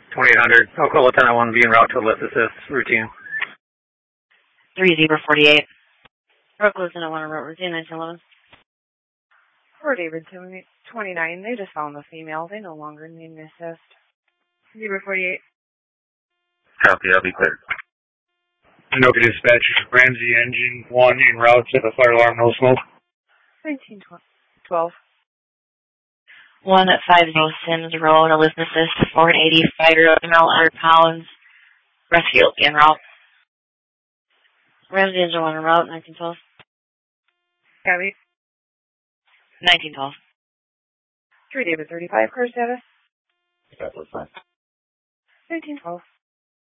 2800. Oklahoma 10-1 be en route to lift assist routine. 3048. Oklahoma 10-1 en route routine 1911. For David 29, they just found the female. They no longer need an assist. 048. Copy, I'll be clear. Anoka dispatch, Ramsey engine 1 en route to the fire alarm, no smoke. 1912. 150 Sims Road, Elizabeth Assist, 480, fighter, ML 100 pounds, rescue en route. Ramsey engine 1 en route, 1912. Copy. 1912. 3 David 35, car status. That was fine. 1912.